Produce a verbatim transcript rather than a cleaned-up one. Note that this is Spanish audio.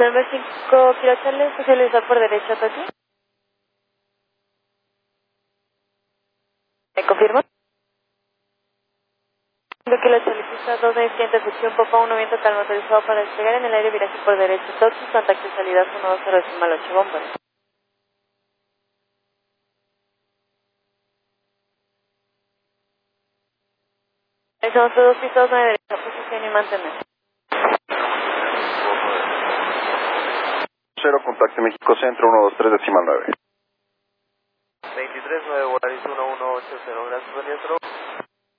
nueve cinco, Kilo Charlie, socializar por derecho, Toti. ¿Me confirma? Kilo Charlie, pista dos de incidente de sección, Popa uno, viento calma autorizado para despegar en el aire, viraje por derecho, Toti, contacto y salida uno dos cero decimal ocho, bombas. Estamos todos pisos nueve derecha, posición y mantener. Cero, contacto México Centro, uno dos tres decimal nueve. veintitrés nueve, Volaris uno uno ocho cero, gracias, buen día, hasta luego.